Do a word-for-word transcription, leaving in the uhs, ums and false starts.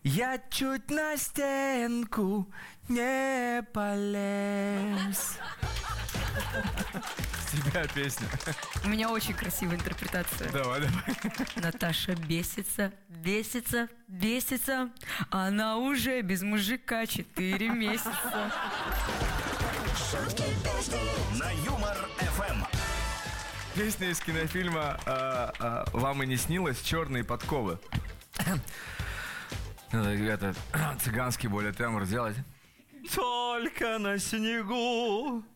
Я чуть на стенку не полез. С тебя песня. У меня очень красивая интерпретация. Давай, давай. Наташа бесится, бесится, бесится. Она уже без мужика четыре месяца. На Юмор-эф эм. Песня из кинофильма а, а, «Вам и не снилось» «Черные подковы». Надо, ребята, цыганский более тембр сделать. Только на снегу